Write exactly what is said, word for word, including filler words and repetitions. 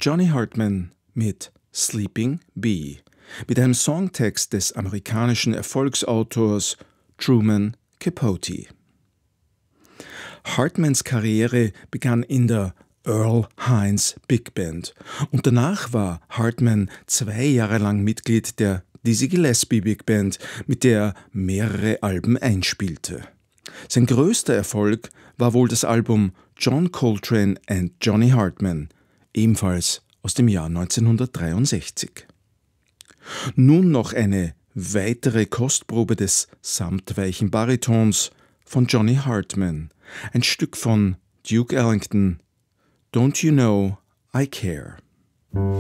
Johnny Hartman mit Sleeping Bee, mit einem Songtext des amerikanischen Erfolgsautors Truman Capote. Hartmans Karriere begann in der Earl Hines Big Band und danach war Hartman zwei Jahre lang Mitglied der Dizzy Gillespie Big Band, mit der er mehrere Alben einspielte. Sein größter Erfolg war wohl das Album John Coltrane and Johnny Hartman, ebenfalls aus dem Jahr neunzehnhundertdreiundsechzig. Nun noch eine weitere Kostprobe des samtweichen Baritons von Johnny Hartman, ein Stück von Duke Ellington, Don't You Know I Care.